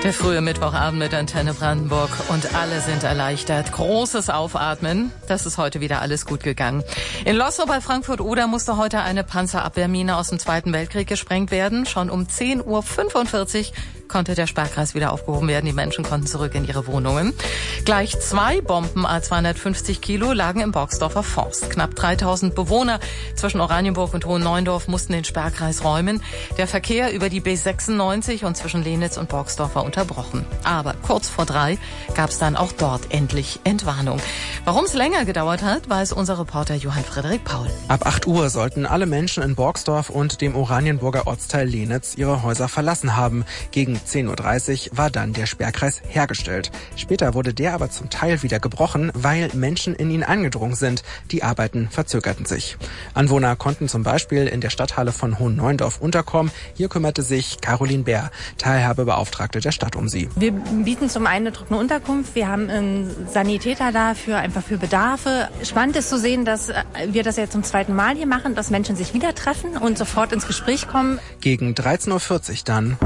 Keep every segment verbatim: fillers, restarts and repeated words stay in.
Der frühe Mittwochabend mit Antenne Brandenburg und alle sind erleichtert. Großes Aufatmen. Das ist heute wieder alles gut gegangen. In Lossow bei Frankfurt-Oder musste heute eine Panzerabwehrmine aus dem Zweiten Weltkrieg gesprengt werden. Schon um zehn Uhr fünfundvierzig konnte der Sperrkreis wieder aufgehoben werden. Die Menschen konnten zurück in ihre Wohnungen. Gleich zwei Bomben à zweihundertfünfzig Kilo lagen im Boxdorfer Forst. Knapp dreitausend Bewohner zwischen Oranienburg und Hohenneuendorf mussten den Sperrkreis räumen. Der Verkehr über die B sechsundneunzig und zwischen Lenitz und Boxdorf war unterbrochen. Aber kurz vor drei gab es dann auch dort endlich Entwarnung. Warum es länger gedauert hat, weiß unser Reporter Johann Frederik Paul. Ab acht Uhr sollten alle Menschen in Boxdorf und dem Oranienburger Ortsteil Lenitz ihre Häuser verlassen haben. Gegen zehn Uhr dreißig war dann der Sperrkreis hergestellt. Später wurde der aber zum Teil wieder gebrochen, weil Menschen in ihn eingedrungen sind. Die Arbeiten verzögerten sich. Anwohner konnten zum Beispiel in der Stadthalle von Hohenneuendorf unterkommen. Hier kümmerte sich Caroline Bär, Teilhabebeauftragte der Stadt, um sie. Wir bieten zum einen eine trockene Unterkunft. Wir haben einen Sanitäter da für einfach für Bedarfe. Spannend ist zu sehen, dass wir das jetzt zum zweiten Mal hier machen, dass Menschen sich wieder treffen und sofort ins Gespräch kommen. Gegen dreizehn Uhr vierzig dann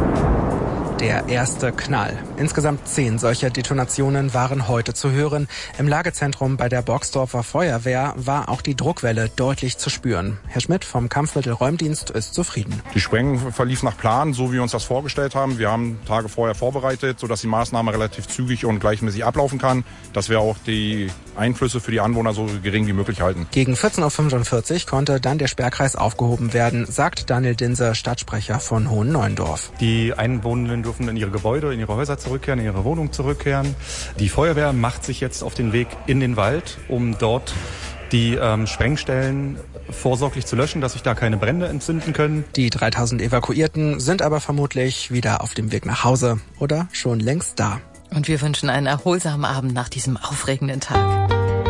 der erste Knall. Insgesamt zehn solcher Detonationen waren heute zu hören. Im Lagezentrum bei der Boxdorfer Feuerwehr war auch die Druckwelle deutlich zu spüren. Herr Schmidt vom Kampfmittelräumdienst ist zufrieden. Die Sprengung verlief nach Plan, so wie wir uns das vorgestellt haben. Wir haben Tage vorher vorbereitet, sodass die Maßnahme relativ zügig und gleichmäßig ablaufen kann, dass wir auch die Einflüsse für die Anwohner so gering wie möglich halten. Gegen vierzehn Uhr fünfundvierzig konnte dann der Sperrkreis aufgehoben werden, sagt Daniel Dinse, Stadtsprecher von Hohenneuendorf. Die Einwohnenden dürfen in ihre Gebäude, in ihre Häuser zurückkehren, in ihre Wohnung zurückkehren. Die Feuerwehr macht sich jetzt auf den Weg in den Wald, um dort die ähm, Sprengstellen vorsorglich zu löschen, dass sich da keine Brände entzünden können. Die dreitausend Evakuierten sind aber vermutlich wieder auf dem Weg nach Hause oder schon längst da. Und wir wünschen einen erholsamen Abend nach diesem aufregenden Tag.